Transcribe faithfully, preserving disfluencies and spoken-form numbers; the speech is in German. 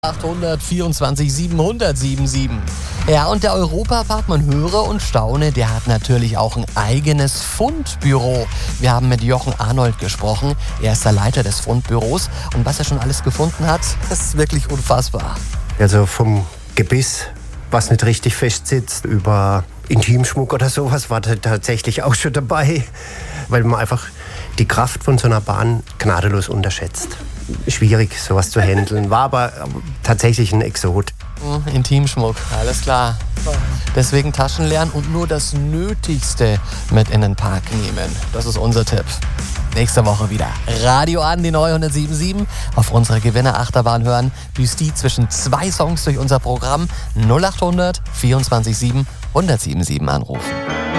achthundert vierundzwanzig siebenhundert siebenundsiebzig. Ja, und der Europapark, man höre und staune, der hat natürlich auch ein eigenes Fundbüro. Wir haben mit Jochen Arnold gesprochen. Er ist der Leiter des Fundbüros. Und was er schon alles gefunden hat, das ist wirklich unfassbar. Also vom Gebiss, was nicht richtig fest sitzt, über Intimschmuck oder sowas, war da tatsächlich auch schon dabei, weil man einfach die Kraft von so einer Bahn gnadenlos unterschätzt. Schwierig, sowas zu handeln, war aber tatsächlich ein Exot. Intimschmuck, alles klar. Deswegen Taschen lernen und nur das Nötigste mit in den Park nehmen. Das ist unser Tipp. Nächste Woche wieder Radio an, die neue hundertsiebenundsiebzig. Auf unsere Gewinner-Achterbahn hören. Düst die zwischen zwei Songs durch unser Programm null achthundert vierundzwanzig sieben hundertsiebenundsiebzig anrufen.